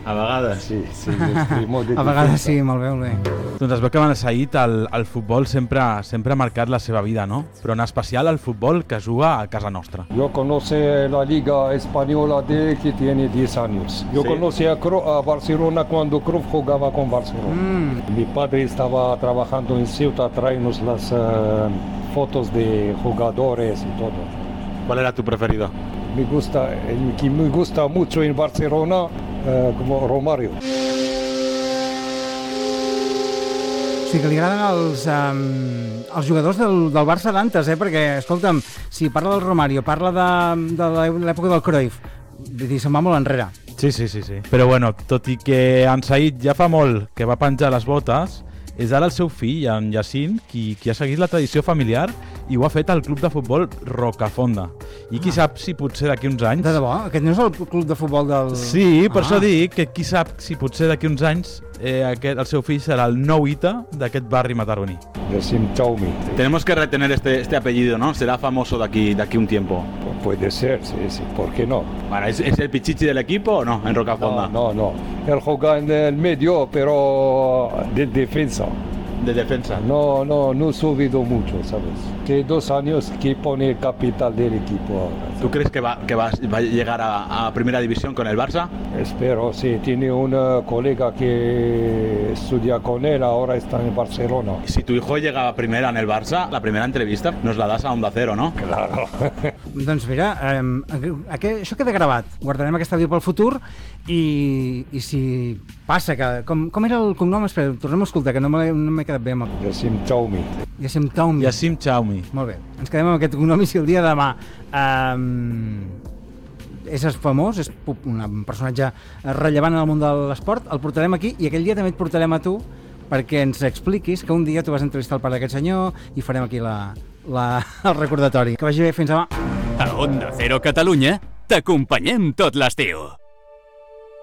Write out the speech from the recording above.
A vegades. Sí, l'extremo de A vegades sí, molt bé, molt bé. Doncs es veu que en Said el futbol sempre ha marcat la seva vida, no? Però en especial el futbol que juga a casa nostra. Yo conocí la Liga Española de que tiene 10 años. Yo conocí a Barcelona cuando Cruyff jugaba con Barcelona. Mi padre estaba trabajando en Ceuta, traernos las fotos de jugadores y todo. ¿Cuál era tu preferido? El que me gusta mucho en Barcelona, como Romario. O sigui que li agraden els jugadors del Barça d'antes, perquè, escolta'm, si parla del Romario, parla de l'època del Cruyff, vull dir, se'n va molt enrere. Sí. Però bueno, tot i que en Said ja fa molt que va penjar les botes, és ara el seu fill, en Yacine, qui ha seguit la tradició familiar i ho ha fet al club de futbol Rocafonda. I qui sap si potser d'aquí uns anys... De debò? Aquest no és el club de futbol del... Sí, per això dic que qui sap si potser d'aquí uns anys el seu fill serà el nou Ita d'aquest barri mataroní. Yacine Chaumi. Tenemos que retener este apellido, ¿no? Será famoso de aquí un tiempo. Puede ser, sí, ¿por qué no? Bueno, ¿es el pichichi del equipo o no, en Rocafonda? No. Él juega en el medio, pero de defensa. De defensa. No he subido mucho, ¿sabes? Que 2 años que pone capital del equipo ahora. ¿Sabes? ¿Tú crees que va a llegar a primera división con el Barça? Espero, sí. Tiene una colega que estudia con él, ahora está en Barcelona. Si tu hijo llega a primera en el Barça, la primera entrevista nos la das a Onda Cero, ¿no? Claro. Doncs mira, això queda gravat. Guardarem aquest àudio pel futur i si passa que... Com era el cognom? Espera, tornem a escoltar, que no m'he quedat bé amb el... Yacine Chaumi. Yacine Chaumi. Molt bé. Ens quedem amb aquest cognom i si el dia de demà és famós, és un personatge rellevant en el món de l'esport, el portarem aquí i aquell dia també et portarem a tu perquè ens expliquis que un dia tu vas entrevistar el pare d'aquest senyor i farem aquí el recordatori. Que vagi bé, fins demà. A Onda Cero Catalunya t'acompanyem tot l'estiu.